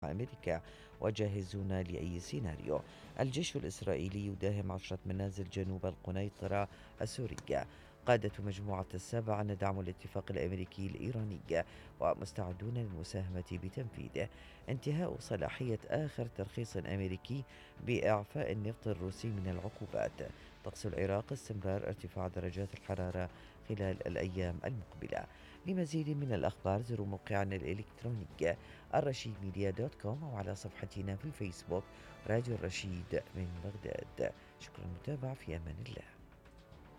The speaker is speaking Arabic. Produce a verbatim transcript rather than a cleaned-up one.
أمريكا وجاهزون لأي سيناريو. الجيش الإسرائيلي يداهم عشرة منازل جنوب القنيطرة السورية. قادة مجموعة السبع ندعم الاتفاق الأمريكي الإيراني ومستعدون للمساهمة بتنفيذه. انتهاء صلاحية آخر ترخيص أمريكي بإعفاء النفط الروسي من العقوبات. طقس العراق: استمرار ارتفاع درجات الحرارة خلال الأيام المقبلة. لمزيد من الأخبار زوروا موقعنا الإلكتروني الرشيد ميديا دوت كوم أو على صفحتنا في الفيسبوك راديو الرشيد من بغداد. شكرا للمتابعة، في أمان الله.